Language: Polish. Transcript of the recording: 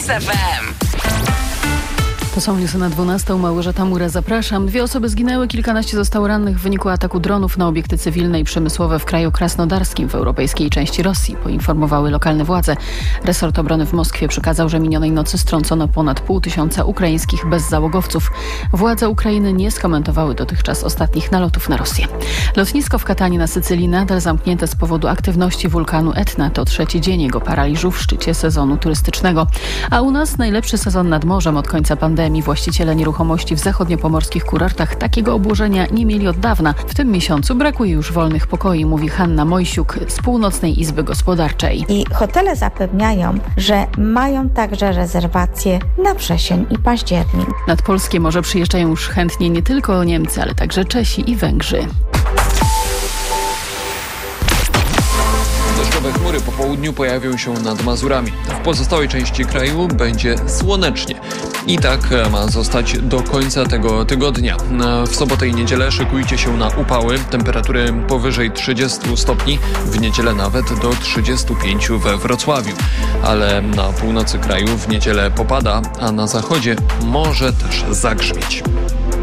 FM. To są newsy na 12. Małgorzata Mura, zapraszam. 2 osoby zginęły, kilkanaście zostało rannych w wyniku ataku dronów na obiekty cywilne i przemysłowe w kraju krasnodarskim w europejskiej części Rosji, poinformowały lokalne władze. Resort obrony w Moskwie przekazał, że minionej nocy strącono ponad 500 ukraińskich bezzałogowców. Władze Ukrainy nie skomentowały dotychczas ostatnich nalotów na Rosję. Lotnisko w Katanie na Sycylii nadal zamknięte z powodu aktywności wulkanu Etna. To 3. dzień jego paraliżu w szczycie sezonu turystycznego. A u nas najlepszy sezon nad morzem od końca pandemii. Właściciele nieruchomości w zachodniopomorskich kurortach takiego obłożenia nie mieli od dawna. W tym miesiącu brakuje już wolnych pokoi, mówi Hanna Mojsiuk z Północnej Izby Gospodarczej. I hotele zapewniają, że mają także rezerwacje na wrzesień i październik. Nad polskie morze przyjeżdżają już chętnie nie tylko Niemcy, ale także Czesi i Węgrzy. Deszczowe chmury po południu pojawią się nad Mazurami. W pozostałej części kraju będzie słonecznie. I tak ma zostać do końca tego tygodnia. W sobotę i niedzielę szykujcie się na upały. Temperatury powyżej 30 stopni, w niedzielę nawet do 35 we Wrocławiu. Ale na północy kraju w niedzielę popada, a na zachodzie może też zagrzmieć.